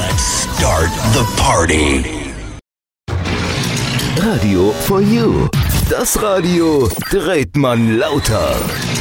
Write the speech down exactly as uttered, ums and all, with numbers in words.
Let's start the party. Radio for You. Das Radio dreht man lauter.